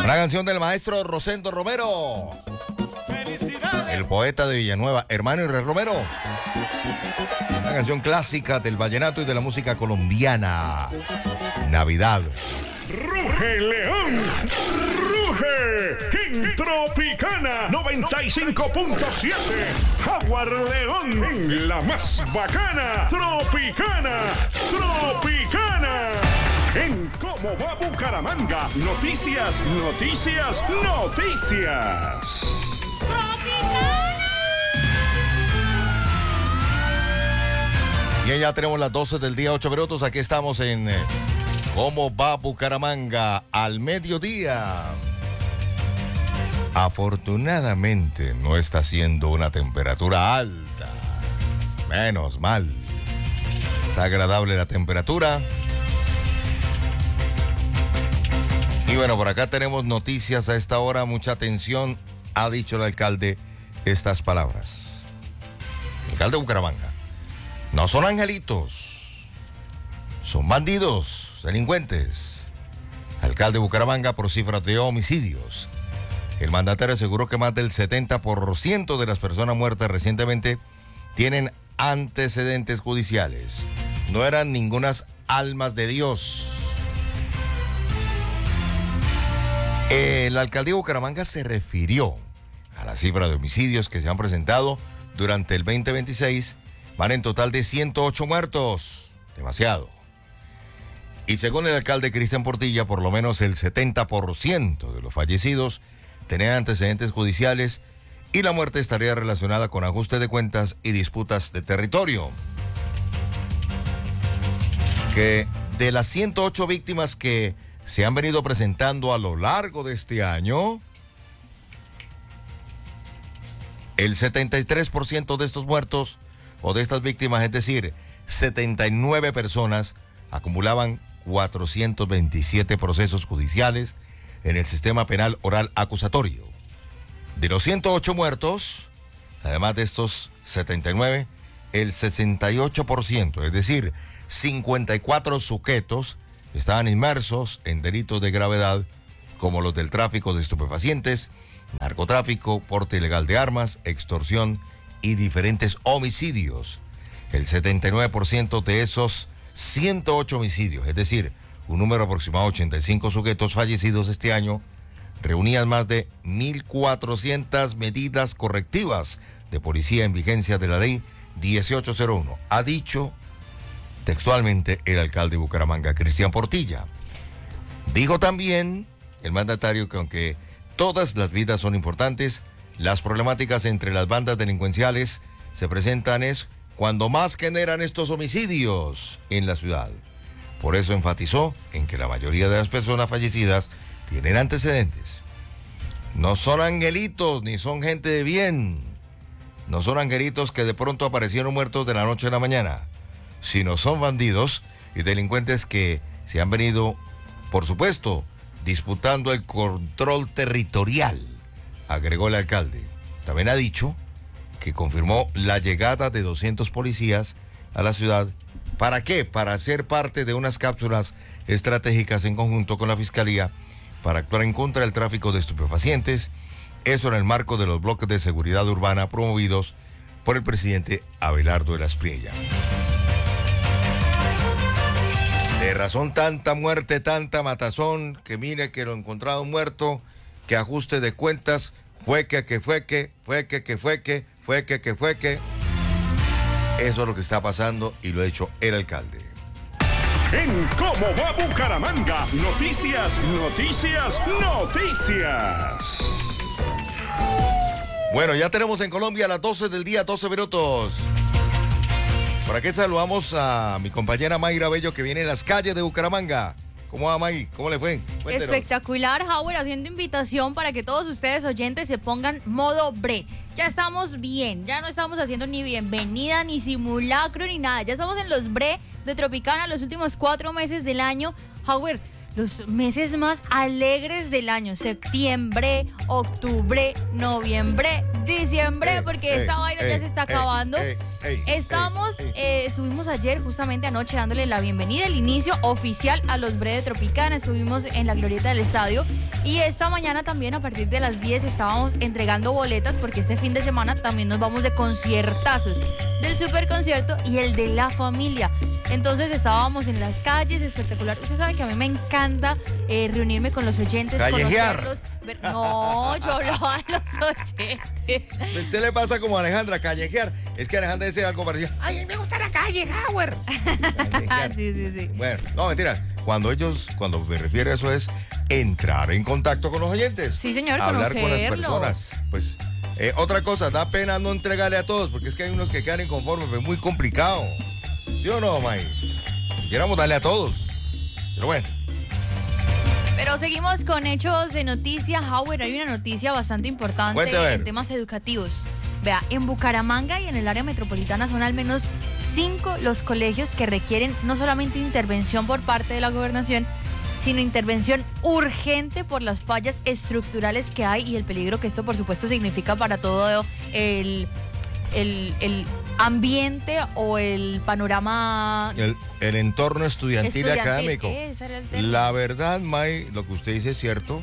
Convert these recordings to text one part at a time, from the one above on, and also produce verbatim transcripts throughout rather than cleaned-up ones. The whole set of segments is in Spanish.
Una canción del maestro Rosendo Romero. El poeta de Villanueva, hermano Herrera Romero. Una canción clásica del vallenato y de la música colombiana. Navidad. Ruge León, ruge en Tropicana noventa y cinco punto siete. Jaguar León en la más bacana. Tropicana, Tropicana. En Cómo va Bucaramanga, noticias, noticias, noticias. Bien, ya tenemos las doce del día, ocho minutos. Aquí estamos en eh, Cómo va Bucaramanga al mediodía. Afortunadamente no está siendo una temperatura alta. Menos mal. Está agradable la temperatura. Y bueno, por acá tenemos noticias a esta hora. Mucha atención. Ha dicho el alcalde estas palabras. El alcalde de Bucaramanga. No son angelitos, son bandidos, delincuentes. Alcalde de Bucaramanga por cifras de homicidios. El mandatario aseguró que más del setenta por ciento de las personas muertas recientemente tienen antecedentes judiciales. No eran ningunas almas de Dios. El alcalde de Bucaramanga se refirió a la cifra de homicidios que se han presentado durante el veinte veintiséis. Van en total de ciento ocho muertos. Demasiado. Y según el alcalde Cristian Portilla, por lo menos el setenta por ciento de los fallecidos tenían antecedentes judiciales y la muerte estaría relacionada con ajuste de cuentas y disputas de territorio. Que de las ciento ocho víctimas que se han venido presentando a lo largo de este año, el setenta y tres por ciento de estos muertos o de estas víctimas, es decir, setenta y nueve personas, acumulaban cuatrocientos veintisiete procesos judiciales en el sistema penal oral acusatorio. De los ciento ocho muertos, además de estos setenta y nueve, el sesenta y ocho por ciento, es decir, cincuenta y cuatro sujetos, estaban inmersos en delitos de gravedad como los del tráfico de estupefacientes, narcotráfico, porte ilegal de armas, extorsión y diferentes homicidios. El setenta y nueve por ciento de esos ciento ocho homicidios, es decir, un número aproximado de ochenta y cinco sujetos fallecidos este año, reunían más de mil cuatrocientas medidas correctivas de policía en vigencia de la ley dieciocho cero uno. Ha dicho textualmente el alcalde de Bucaramanga, Cristian Portilla. Dijo también el mandatario que aunque todas las vidas son importantes, las problemáticas entre las bandas delincuenciales se presentan es cuando más generan estos homicidios en la ciudad. Por eso enfatizó en que la mayoría de las personas fallecidas tienen antecedentes. No son angelitos ni son gente de bien. No son angelitos que de pronto aparecieron muertos de la noche a la mañana, sino son bandidos y delincuentes que se han venido, por supuesto, disputando el control territorial, agregó el alcalde. También ha dicho que confirmó la llegada de doscientos policías a la ciudad. ¿Para qué? Para ser parte de unas cápsulas estratégicas en conjunto con la Fiscalía para actuar en contra del tráfico de estupefacientes. Eso en el marco de los bloques de seguridad urbana promovidos por el presidente Abelardo de la Espriella. De razón tanta muerte, tanta matazón, que mire que lo encontrado muerto, que ajuste de cuentas, fue que, que fue que, fue que, que fue que, fue que, que fue que. Eso es lo que está pasando y lo ha dicho el alcalde. En Cómo va Bucaramanga, noticias, noticias, noticias. Bueno, ya tenemos en Colombia a las doce del día, doce minutos. Por aquí saludamos a mi compañera Mayra Bello, que viene en las calles de Bucaramanga. ¿Cómo va, May? ¿Cómo le fue? Cuéntenos. Espectacular, Howard, haciendo invitación para que todos ustedes oyentes se pongan modo bre. Ya estamos bien, ya no estamos haciendo ni bienvenida, ni simulacro, ni nada. Ya estamos en los bre de Tropicana los últimos cuatro meses del año. Howard, los meses más alegres del año. Septiembre, octubre, noviembre, diciembre, Ey, porque ey, esta vaina ya ey, se está ey, acabando. ey, ey, Estamos, ey, ey. eh, estuvimos ayer, justamente anoche, dándole la bienvenida, el inicio oficial a los Bre de Tropicana. Estuvimos en la glorieta del estadio. Y esta mañana también, a partir de las diez, estábamos entregando boletas, porque este fin de semana también nos vamos de conciertazos. Del super concierto y el de la familia. Entonces estábamos en las calles, espectacular. Usted sabe que a mí me encanta eh, reunirme con los oyentes, Callejear. conocerlos. ver- No, yo hablaba a los oyentes. ¿A usted le pasa como a Alejandra, callejear? Es que Alejandra dice algo parecido. Ay, a mí me gusta la calle, Howard. Callejear. Sí, sí, sí. Bueno, no, mentiras. Cuando ellos, cuando me refiero a eso es entrar en contacto con los oyentes. Sí, señor, hablar con las conocerlos. personas. Pues, eh, otra cosa, da pena no entregarle a todos, porque es que hay unos que quedan inconformes, es muy complicado. ¿Sí o no, May? Quisiéramos darle a todos. Pero bueno. Pero seguimos con hechos de noticia. Howard, hay una noticia bastante importante Cuente, a ver. en temas educativos. Vea, en Bucaramanga y en el área metropolitana son al menos cinco los colegios que requieren no solamente intervención por parte de la gobernación, sino intervención urgente por las fallas estructurales que hay y el peligro que esto, por supuesto, significa para todo el, el, el ambiente o el panorama El, el entorno estudiantil, y estudiantil. académico. Ese era el término. La verdad, May, lo que usted dice es cierto.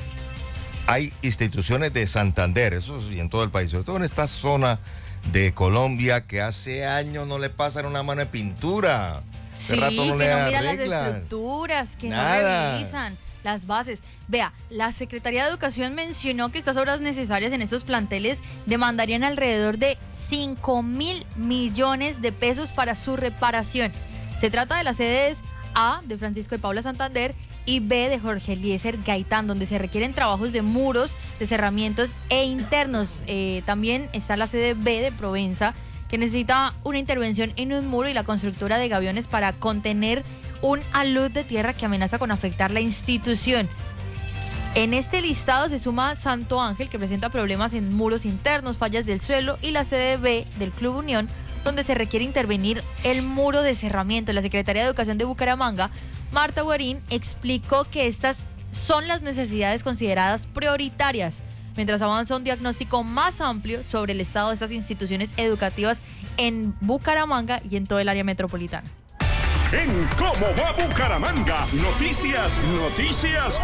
Hay instituciones de Santander, eso sí, en todo el país, sobre todo en esta zona de Colombia, que hace años no le pasan una mano de pintura. Hace Sí, rato no que le no miran las arreglan. estructuras, que Nada. no revisan las bases. Vea, la Secretaría de Educación mencionó que estas obras necesarias en estos planteles demandarían alrededor de cinco mil millones de pesos para su reparación. Se trata de las sedes A, de Francisco de Paula Santander, y B, de Jorge Eliezer Gaitán, donde se requieren trabajos de muros, de cerramientos e internos. Eh, también está la sede B de Provenza, que necesita una intervención en un muro, y la constructora de Gaviones para contener un alud de tierra que amenaza con afectar la institución. En este listado se suma Santo Ángel, que presenta problemas en muros internos, fallas del suelo, y la sede B del Club Unión, donde se requiere intervenir el muro de cerramiento. La Secretaría de Educación de Bucaramanga, Marta Guarín, explicó que estas son las necesidades consideradas prioritarias, mientras avanza un diagnóstico más amplio sobre el estado de estas instituciones educativas en Bucaramanga y en todo el área metropolitana. En ¿Cómo va Bucaramanga? Noticias, noticias,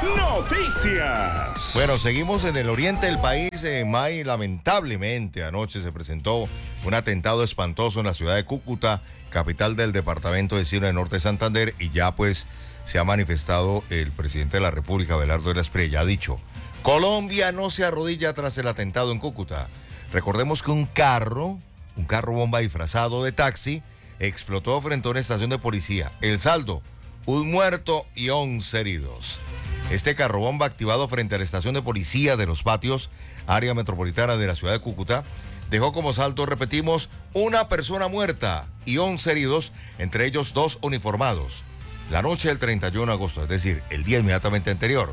noticias. Bueno, seguimos en el oriente del país. En May, lamentablemente, anoche se presentó un atentado espantoso en la ciudad de Cúcuta, capital del departamento de Ciudad de Norte de Santander, y ya pues se ha manifestado el presidente de la República, Abelardo de la Espriella, ha dicho: Colombia no se arrodilla tras el atentado en Cúcuta. Recordemos que un carro, un carro bomba disfrazado de taxi, explotó frente a una estación de policía. El saldo, un muerto y once heridos. Este carro bomba activado frente a la estación de policía de Los Patios, área metropolitana de la ciudad de Cúcuta, dejó como saldo, repetimos, una persona muerta y once heridos, entre ellos dos uniformados. La noche del treinta y uno de agosto, es decir, el día inmediatamente anterior.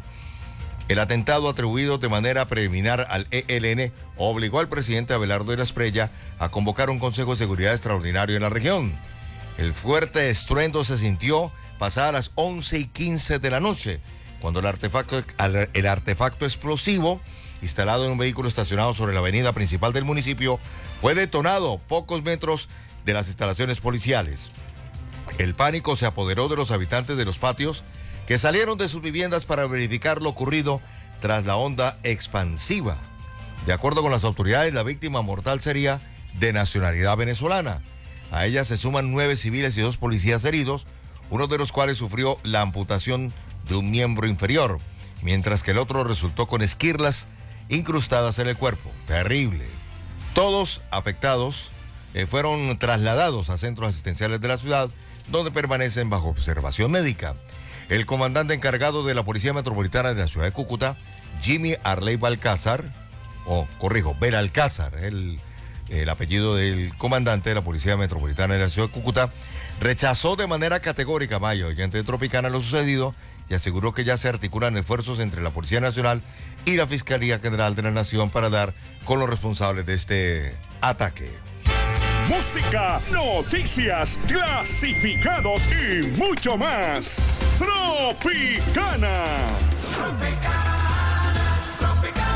El atentado atribuido de manera preliminar al E L N obligó al presidente Abelardo de la Espriella a convocar un Consejo de Seguridad extraordinario en la región. El fuerte estruendo se sintió pasadas las once y quince de la noche, cuando el artefacto, el artefacto explosivo instalado en un vehículo estacionado sobre la avenida principal del municipio fue detonado pocos metros de las instalaciones policiales. El pánico se apoderó de los habitantes de Los Patios, que salieron de sus viviendas para verificar lo ocurrido tras la onda expansiva. De acuerdo con las autoridades, la víctima mortal sería de nacionalidad venezolana. A ella se suman nueve civiles y dos policías heridos, uno de los cuales sufrió la amputación de un miembro inferior, mientras que el otro resultó con esquirlas incrustadas en el cuerpo. Terrible. Todos afectados eh, fueron trasladados a centros asistenciales de la ciudad, donde permanecen bajo observación médica. El comandante encargado de la Policía Metropolitana de la ciudad de Cúcuta, Jimmy Arley Balcázar, o corrijo, Belalcázar, el, el apellido del comandante de la Policía Metropolitana de la ciudad de Cúcuta, rechazó de manera categórica, Mayo, oyente de Tropicana, lo sucedido y aseguró que ya se articulan esfuerzos entre la Policía Nacional y la Fiscalía General de la Nación para dar con los responsables de este ataque. Música, noticias, clasificados y mucho más. Tropicana. Tropicana, Tropicana.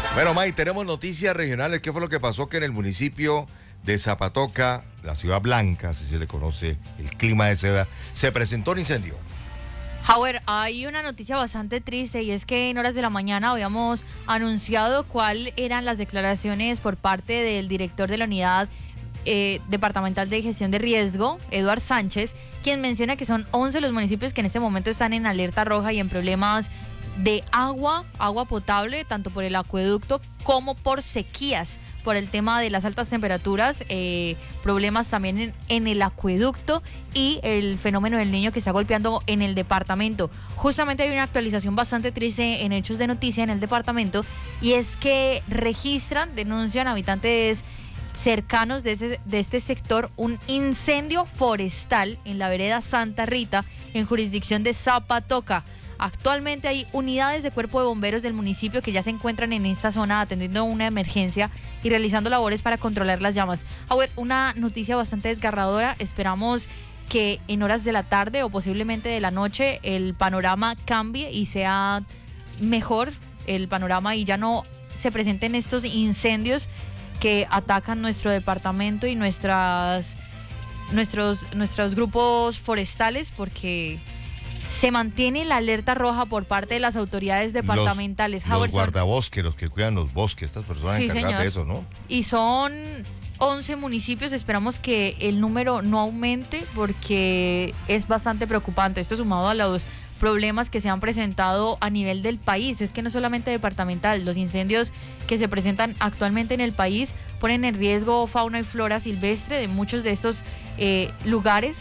Bueno, May, tenemos noticias regionales. ¿Qué fue lo que pasó? Que en el municipio de Zapatoca, la ciudad blanca, así se le conoce, el clima de seda, se presentó un incendio. Howard, hay una noticia bastante triste y es que en horas de la mañana habíamos anunciado cuáles eran las declaraciones por parte del director de la unidad eh, departamental de gestión de riesgo, Eduard Sánchez, quien menciona que son once los municipios que en este momento están en alerta roja y en problemas de agua, agua potable, tanto por el acueducto como por sequías, por el tema de las altas temperaturas, eh, problemas también en, en el acueducto y el fenómeno del Niño que está golpeando en el departamento. Justamente hay una actualización bastante triste en Hechos de Noticia en el departamento y es que registran, denuncian habitantes cercanos de, ese, de este sector un incendio forestal en la vereda Santa Rita en jurisdicción de Zapatoca. Actualmente hay unidades de cuerpo de bomberos del municipio que ya se encuentran en esta zona atendiendo una emergencia y realizando labores para controlar las llamas. A ver, una noticia bastante desgarradora. Esperamos que en horas de la tarde o posiblemente de la noche el panorama cambie y sea mejor el panorama y ya no se presenten estos incendios que atacan nuestro departamento y nuestras, nuestros, nuestros grupos forestales, porque se mantiene la alerta roja por parte de las autoridades departamentales. Los, los guardabosques, los que cuidan los bosques, estas personas sí, encargadas señor. de eso, ¿no? Y son once municipios, esperamos que el número no aumente porque es bastante preocupante. Esto sumado a los problemas que se han presentado a nivel del país, es que no solamente departamental, los incendios que se presentan actualmente en el país ponen en riesgo fauna y flora silvestre de muchos de estos eh, lugares.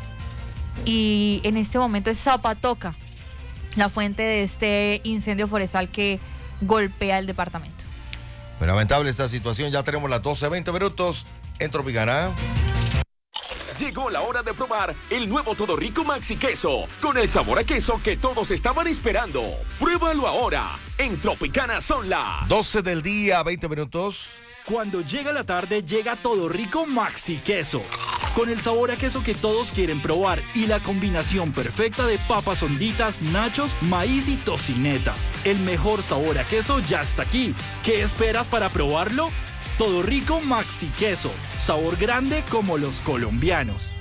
Y en este momento es Zapatoca la fuente de este incendio forestal que golpea el departamento. Muy lamentable esta situación. Ya tenemos las doce veinte minutos en Tropicana. Llegó la hora de probar el nuevo Todo Rico Maxi Queso, con el sabor a queso que todos estaban esperando. Pruébalo ahora. En Tropicana son las doce del día, veinte minutos. Cuando llega la tarde, llega Todo Rico Maxi Queso, con el sabor a queso que todos quieren probar y la combinación perfecta de papas honditas, nachos, maíz y tocineta. El mejor sabor a queso ya está aquí. ¿Qué esperas para probarlo? Todo Rico Maxi Queso, sabor grande como los colombianos.